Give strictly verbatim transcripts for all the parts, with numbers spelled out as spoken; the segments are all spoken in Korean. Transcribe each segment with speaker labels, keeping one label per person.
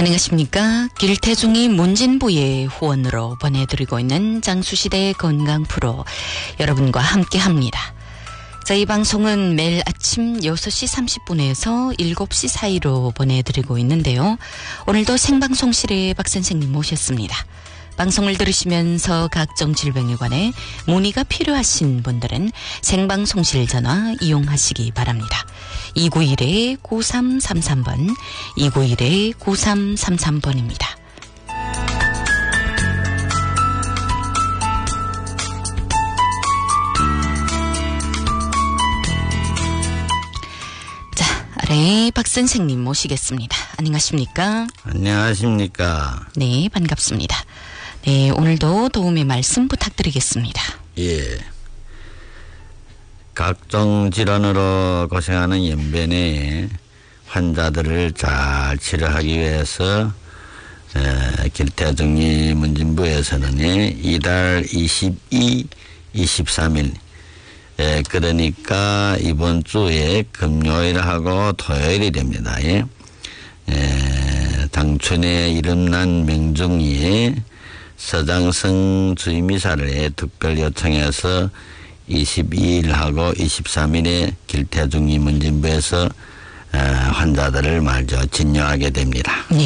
Speaker 1: 안녕하십니까. 길태중이 문진부의 후원으로 보내드리고 있는 장수시대 건강 프로 여러분과 함께합니다. 저희 방송은 매일 아침 여섯 시 삼십 분에서 일곱 시 사이로 보내드리고 있는데요. 오늘도 생방송실에 박 선생님 모셨습니다. 방송을 들으시면서 각종 질병에 관해 문의가 필요하신 분들은 생방송실 전화 이용하시기 바랍니다. 이구일 구삼삼삼 번, 이구일 구삼삼삼 번입니다. 자, 아래 박 선생님 모시겠습니다. 안녕하십니까?
Speaker 2: 안녕하십니까?
Speaker 1: 네, 반갑습니다. 네, 오늘도 도움의 말씀 부탁드리겠습니다.
Speaker 2: 예. 각종 질환으로 고생하는 연변의 환자들을 잘 치료하기 위해서 에, 길태중리 문진부에서는 이달 이십이, 이십삼 일 에, 그러니까 이번 주에 금요일하고 토요일이 됩니다. 예. 에, 장춘에 이름난 명중리에 서장성 주임이사를 특별 요청해서 이십이 일하고 이십삼 일에 길태중리 문진부에서 환자들을 말죠 진료하게 됩니다.
Speaker 1: 네.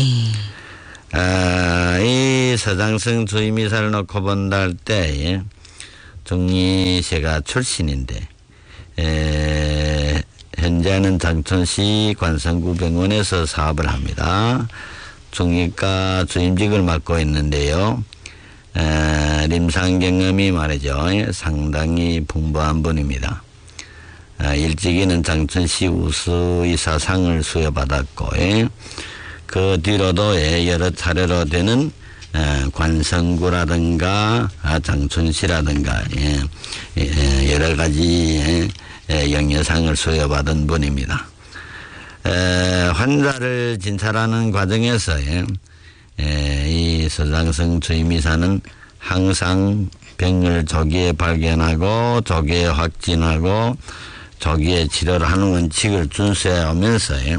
Speaker 2: 아, 이 서장성 주임이사를 놓고 본다 할 때 중리시가 출신인데 에, 현재는 장천시 관성구 병원에서 사업을 합니다. 중리과 주임직을 맡고 있는데요. 에,临床 경험이 말이죠. 상당히 풍부한 분입니다. 에, 일찍이는 장천시 우수이사상을 수여받았고, 에, 그 뒤로도 에, 여러 차례로 되는 에, 관성구라든가 아, 장천시라든가 에, 에, 여러 가지 에, 영예상을 수여받은 분입니다. 에, 환자를 진찰하는 과정에서 에, 에, 이 서장성 주임이사는 항상 병을 조기에 발견하고 조기에 확진하고 조기에 치료를 하는 원칙을 준수해 오면서 에,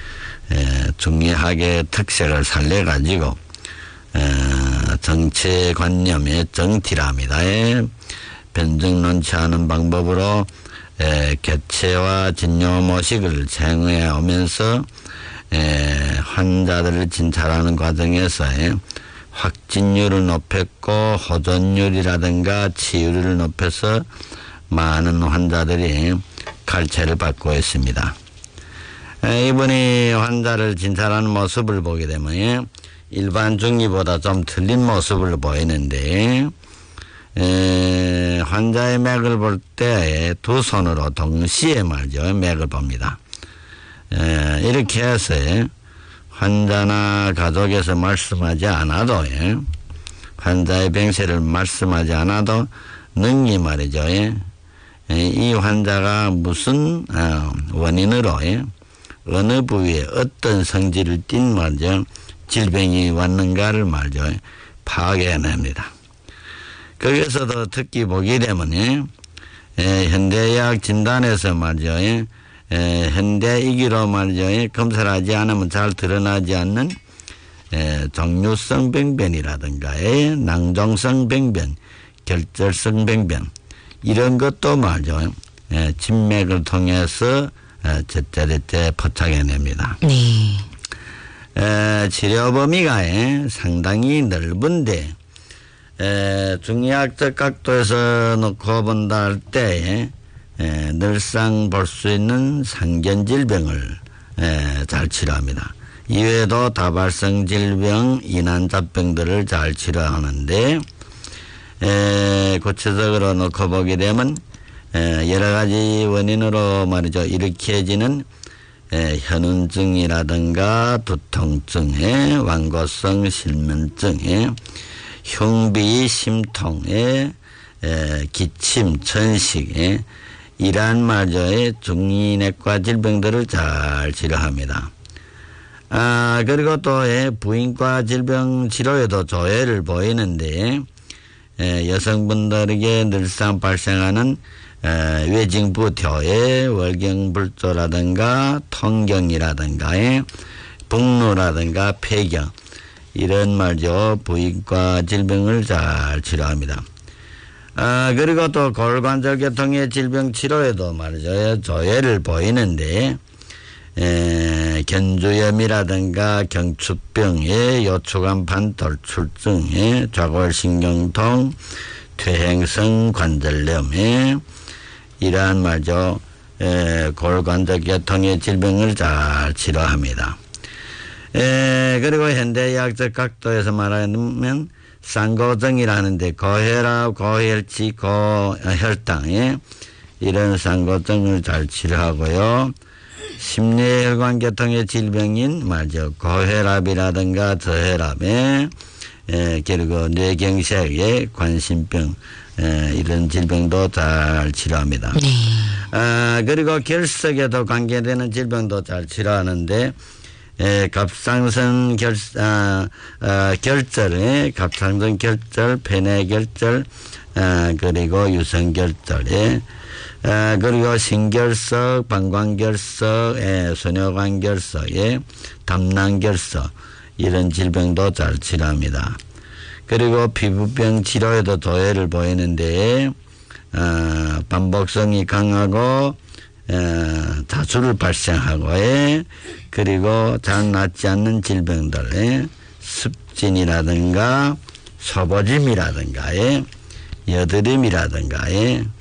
Speaker 2: 중의학의 특색을 살려가지고 에, 정체관념의 정티랍니다. 에, 변증 논치 않은 방법으로 에, 개체와 진료 모식을 제공해 오면서 에, 환자들을 진찰하는 과정에서 에, 확진율을 높였고 호전율이라든가 치유율을 높여서 많은 환자들이 갈채를 받고 있습니다. 에, 이분이 환자를 진찰하는 모습을 보게 되면 일반 중이보다 좀 틀린 모습을 보이는데 에, 환자의 맥을 볼 때 두 손으로 동시에 말이죠 맥을 봅니다. 에, 이렇게 해서 환자나 가족에서 말씀하지 않아도 예, 환자의 병세를 말씀하지 않아도 능히 말이죠. 예, 이 환자가 무슨 어, 원인으로 예, 어느 부위에 어떤 성질을 띤 말이죠 질병이 왔는가를 말이죠 파악해냅니다. 거기서도 특히 보게 되면 예, 예, 현대의학 진단에서 말이죠. 예, 에, 현대이기로 말이죠. 예, 검사를 하지 않으면 잘 드러나지 않는 에, 종류성 병변이라든가 에, 낭종성 병변, 결절성 병변 이런 것도 말이죠. 에, 진맥을 통해서 제때제때 포착해냅니다.
Speaker 1: 네.
Speaker 2: 에, 치료 범위가 에, 상당히 넓은데 에, 중의학적 각도에서 놓고 본다 할 때 에, 늘상 볼 수 있는 상견 질병을 에, 잘 치료합니다. 이외에도 다발성 질병, 이난잡병들을 잘 치료하는데 에, 구체적으로 놓고 보게 되면 에, 여러 가지 원인으로 말이죠 일으켜지는 에, 현운증이라든가 두통증에 완고성 실면증에 흉비 심통에 에, 기침 천식에 이러한 마저의 중이내과 질병들을 잘 치료합니다. 아, 그리고 또 예, 부인과 질병 치료에도 조예를 보이는데 예, 여성분들에게 늘상 발생하는 에, 외증부토의 월경불조라든가 통경이라든가 북루라든가 폐경 이런 말이죠. 부위과 질병을 잘 치료합니다. 아, 그리고 또 골관절계통의 질병 치료에도 말이죠. 조예를 보이는데, 에, 견주염이라든가 경추병에 요추간판 돌출증에 좌골신경통, 퇴행성 관절염에 이러한 말이죠. 에, 골관절계통의 질병을 잘 치료합니다. 에, 그리고 현대의학적 각도에서 말하면 쌍고증이라는데 고혈압, 고혈치, 고혈당에 이런 쌍고증을 잘 치료하고요. 심뇌혈관계통의 질병인 말이죠. 고혈압이라든가 저혈압에 에, 그리고 뇌경색에 관심병 에, 이런 질병도 잘 치료합니다.
Speaker 1: 네. 아,
Speaker 2: 그리고 결석에도 관계되는 질병도 잘 치료하는데 에, 갑상선 결, 아, 아, 결절에, 갑상선 결절, 폐뇌 결절, 아, 그리고 유선 결절에, 아, 그리고 신결석, 방광결석, 에, 소녀관 결석에, 담낭 결석, 이런 질병도 잘 치료합니다. 그리고 피부병 치료에도 도해를 보이는데, 아, 반복성이 강하고, 에, 다수를 발생하고, 에, 그리고 잘 낫지 않는 질병들, 습진이라든가 소보짐이라든가 여드름이라든가